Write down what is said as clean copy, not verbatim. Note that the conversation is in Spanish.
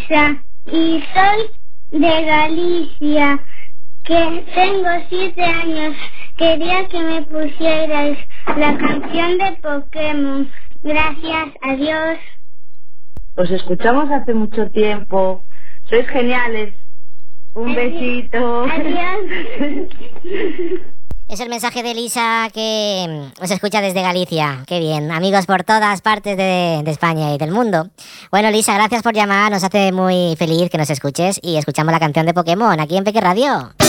Elisa y soy de Galicia, que tengo 7 años. Quería que me pusierais la canción de Pokémon. Gracias, adiós. Os escuchamos hace mucho tiempo. Sois geniales. Un besito. Adiós. Es el mensaje de Elisa, que os escucha desde Galicia. Qué bien, amigos por todas partes de España y del mundo. Bueno, Elisa, gracias por llamar, nos hace muy feliz que nos escuches y escuchamos la canción de Pokémon aquí en Peque Radio.